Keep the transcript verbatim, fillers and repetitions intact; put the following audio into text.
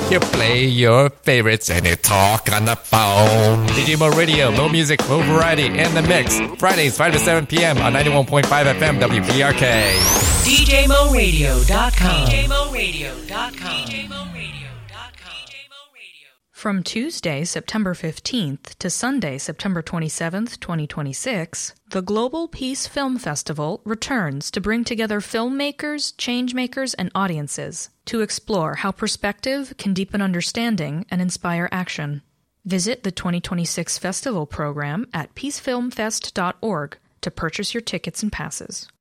You play your favorites and you talk on the phone. D J Mo Radio, Mo music, Mo variety, and the mix. Fridays, five to seven p.m. on ninety-one point five F M W P R K. D J Mo Radio dot com. D J Mo Radio dot com. D J Mo Radio dot com. From Tuesday, September fifteenth to Sunday, September twenty-seventh, twenty twenty-six, the Global Peace Film Festival returns to bring together filmmakers, changemakers, and audiences to explore how perspective can deepen understanding and inspire action. Visit the twenty twenty-six festival program at peace film fest dot org to purchase your tickets and passes.